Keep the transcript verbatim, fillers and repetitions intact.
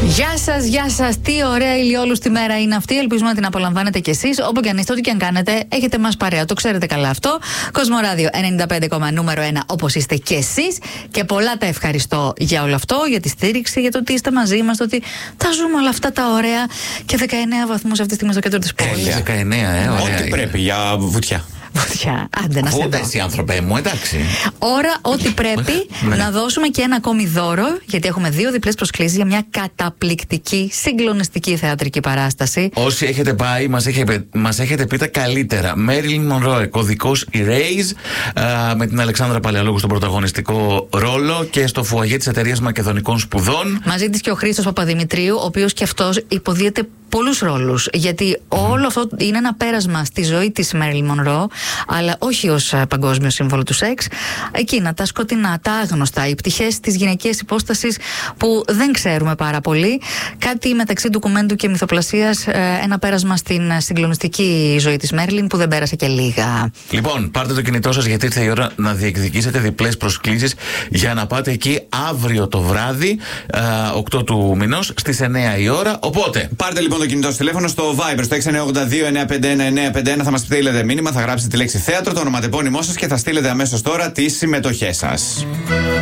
Γεια σας, γεια σας. Τι ωραία ηλιόλουστη μέρα είναι αυτή. Ελπίζουμε να την απολαμβάνετε κι εσείς. Όπου και αν είστε, ό,τι και αν κάνετε, έχετε μας παρέα. Το ξέρετε καλά αυτό. Κοσμοράδιο ενενήντα πέντε κόμμα νούμερο ένα, όπως είστε κι εσείς. Και πολλά τα ευχαριστώ για όλο αυτό, για τη στήριξη, για το ότι είστε μαζί μας, το ότι τα ζούμε όλα αυτά τα ωραία. Και δεκαεννέα βαθμούς αυτή τη στιγμή στο κέντρο της πόλης. δεκαεννέα, ε, ωραία. Ό,τι πρέπει για βουτιά. Βουτιά, άντε να σε δω. Εσύ άνθρωπε μου, εντάξει. Ώρα ό,τι πρέπει να δώσουμε και ένα ακόμη δώρο, γιατί έχουμε δύο διπλές προσκλήσεις για μια καταπληκτική, συγκλονιστική θεατρική παράσταση. Όσοι έχετε πάει, μας έχετε, μας έχετε πει τα καλύτερα. Marilyn Monroe, κωδικός Erase, α, με την Αλεξάνδρα Παλαιολόγου στον πρωταγωνιστικό ρόλο και στο φουαγέ της Εταιρείας Μακεδονικών Σπουδών. Μαζί της και ο Χρήστος Παπαδημητρίου, ο οποίος και αυτός υποδίεται πολλούς ρόλους. Γιατί mm. όλο αυτό είναι ένα πέρασμα στη ζωή της Marilyn Monroe, αλλά όχι ως παγκόσμιο σύμβολο του σεξ. Εκείνα τα σκοτεινά, τα άγνωστα, οι πτυχές της γυναικείας υπόστασης που δεν ξέρουμε πάρα πολύ. Κάτι μεταξύ ντοκουμέντου και μυθοπλασίας, ένα πέρασμα στην συγκλονιστική ζωή της Marilyn που δεν πέρασε και λίγα. Λοιπόν, πάρτε το κινητό σας, γιατί ήρθε η ώρα να διεκδικήσετε διπλές προσκλήσεις για να πάτε εκεί αύριο το βράδυ, οκτώ του μηνός, στις εννέα η ώρα. Οπότε, πάρτε λοιπόν το κινητό στο τηλέφωνο στο Viber στο έξι εννιά ογδόντα δύο εννιά πέντε ένα εννιά πέντε ένα. Θα μας στείλετε μήνυμα, θα γράψετε τη λέξη θέατρο, το ονοματεπώνυμό σας και θα στείλετε αμέσως τώρα τις συμμετοχές σας.